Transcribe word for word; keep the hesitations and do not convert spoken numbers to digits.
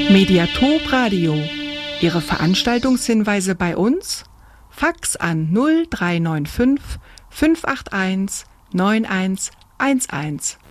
Mediatop Radio. Ihre Veranstaltungshinweise bei uns? Fax an null drei neun fünf fünf acht eins neun eins eins eins.